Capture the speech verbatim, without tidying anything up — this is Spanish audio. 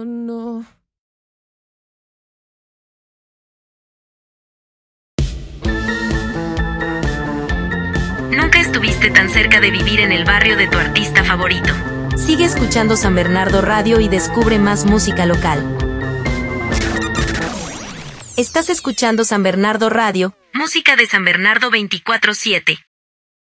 Oh, no. Nunca estuviste tan cerca de vivir en el barrio de tu artista favorito. Sigue escuchando San Bernardo Radio y descubre más música local. Estás escuchando San Bernardo Radio, música de San Bernardo veinticuatro siete.